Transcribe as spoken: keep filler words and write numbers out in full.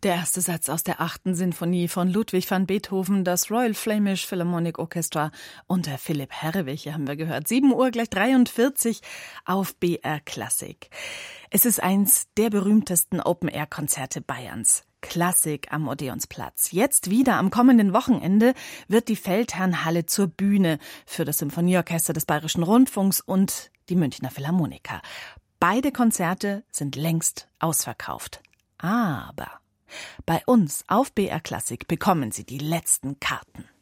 Der erste Satz aus der achten Sinfonie von Ludwig van Beethoven, das Royal Flemish Philharmonic Orchestra unter Philipp Herrewig, hier haben wir gehört. sieben Uhr gleich dreiundvierzig auf B R Klassik. Es ist eins der berühmtesten Open-Air-Konzerte Bayerns. Klassik am Odeonsplatz. Jetzt wieder am kommenden Wochenende wird die Feldherrnhalle zur Bühne für das Symphonieorchester des Bayerischen Rundfunks und die Münchner Philharmoniker. Beide Konzerte sind längst ausverkauft. Aber bei uns auf B R Klassik bekommen Sie die letzten Karten.